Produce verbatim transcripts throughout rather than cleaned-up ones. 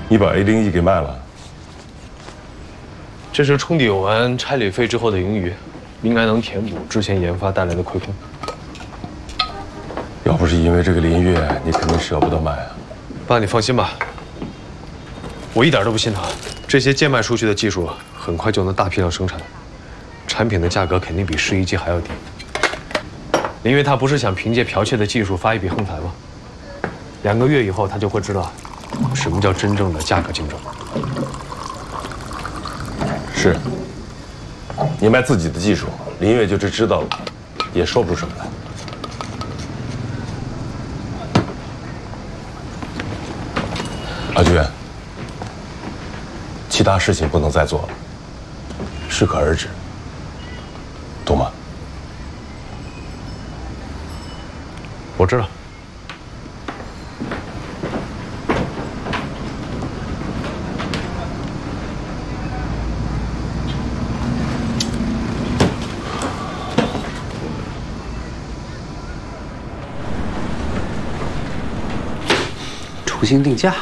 你把 A 零一给卖了？ 这是冲抵完差旅费之后的盈余，应该能填补之前研发带来的亏空。 要不是因为这个林月，你肯定舍不得卖啊。 爸，你放心吧，我一点都不心疼。这些贱卖出去的技术，很快就能大批量生产，产品的价格肯定比试衣机还要低。林月他不是想凭借剽窃的技术发一笔横财吗？两个月以后，他就会知道什么叫真正的价格竞争。 是，你卖自己的技术，林月就是知道了，也说不出什么来。阿娟，其他事情不能再做了，适可而止，懂吗？ 我知道。 重新定价。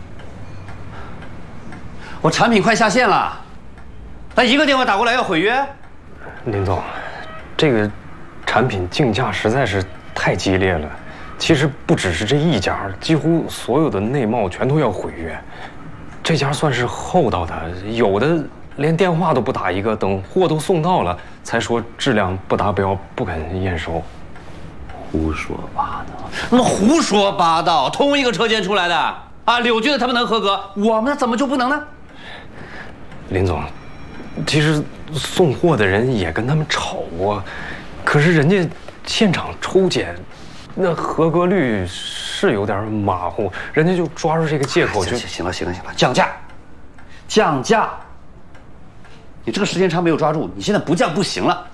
我产品快下线了，他一个电话打过来要毁约。 林总，这个产品竞价实在是太激烈了。其实不只是这一家，几乎所有的内贸全都要毁约。这家算是厚道的，有的连电话都不打一个，等货都送到了才说质量不达标，不肯验收。 胡说八道！那么胡说八道，同一个车间出来的啊，柳军的他们能合格，我们怎么就不能呢？ 林总，其实送货的人也跟他们吵过，可是人家现场抽检，那合格率是有点马虎，人家就抓住这个借口就行了，行了，行了，降价，降价！你这个时间差没有抓住，你现在不降不行了。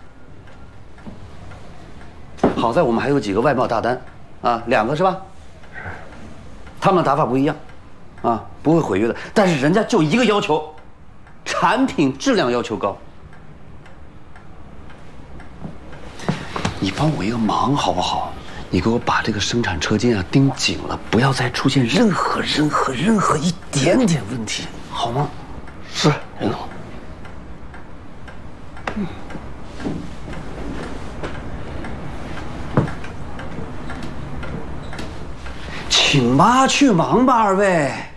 好在我们还有几个外贸大单，啊，两个是吧？是。他们的打法不一样，啊，不会毁约的，但是人家就一个要求。产品质量要求高，你帮我一个忙好不好？你给我把这个生产车间啊盯紧了，不要再出现任何任何任何一点点问题，好吗？ 是，任总。 嗯。请吧，去忙吧，二位。